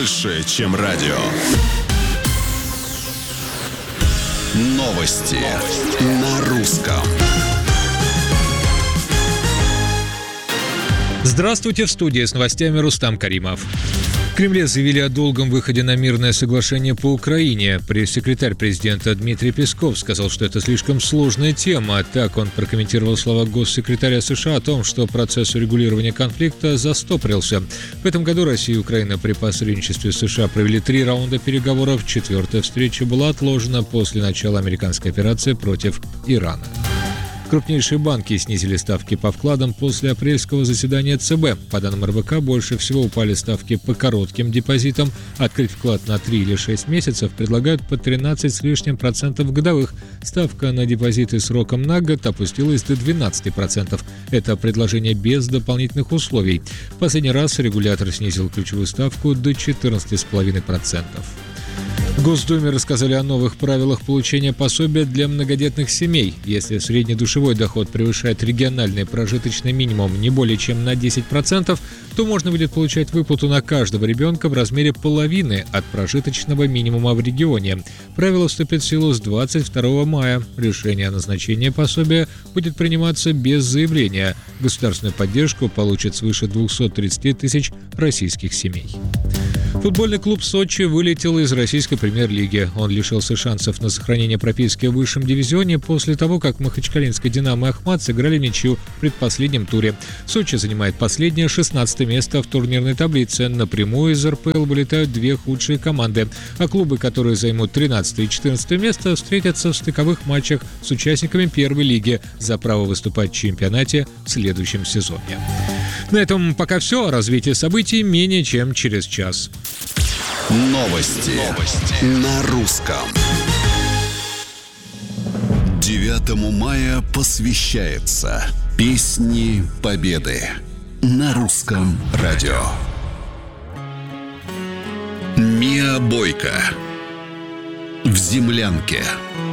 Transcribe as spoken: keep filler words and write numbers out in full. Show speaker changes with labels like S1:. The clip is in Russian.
S1: больше, чем радио. Новости, Новости. на русском.
S2: Здравствуйте, в студии с новостями Рустам Каримов. В Кремле заявили о долгом выходе на мирное соглашение по Украине. Пресс-секретарь президента Дмитрий Песков сказал, что это слишком сложная тема. Так он прокомментировал слова госсекретаря США о том, что процесс урегулирования конфликта застопорился. В этом году Россия и Украина при посредничестве США провели три раунда переговоров. Четвертая встреча была отложена после начала американской операции против Ирана. Крупнейшие банки снизили ставки по вкладам после апрельского заседания ЦБ. По данным эр бэ ка, больше всего упали ставки по коротким депозитам. Открыть вклад на три или шесть месяцев предлагают по тринадцать с лишним процентов годовых. Ставка на депозиты сроком на год опустилась до двенадцать процентов. Это предложение без дополнительных условий. В последний раз регулятор снизил ключевую ставку до четырнадцать целых пять десятых процента. В Госдуме рассказали о новых правилах получения пособия для многодетных семей. Если среднедушевой доход превышает региональный прожиточный минимум не более чем на десять процентов, то можно будет получать выплату на каждого ребенка в размере половины от прожиточного минимума в регионе. Правило вступит в силу с двадцать второго мая. Решение о назначении пособия будет приниматься без заявления. Государственную поддержку получат свыше двести тридцать тысяч российских семей. Футбольный клуб «Сочи» вылетел из российской премьер-лиги. Он лишился шансов на сохранение прописки в высшем дивизионе после того, как махачкалинская «Динамо» и «Ахмат» сыграли ничью в предпоследнем туре. Сочи занимает последнее, шестнадцатое место в турнирной таблице. Напрямую из эр пэ эл вылетают две худшие команды. А клубы, которые займут тринадцатое и четырнадцатое место, встретятся в стыковых матчах с участниками первой лиги за право выступать в чемпионате в следующем сезоне. На этом пока все. О развитии событий менее чем через час.
S1: Новости, Новости. на русском. девятому мая посвящается Песни Победы на русском радио. Миа Бойко в землянке.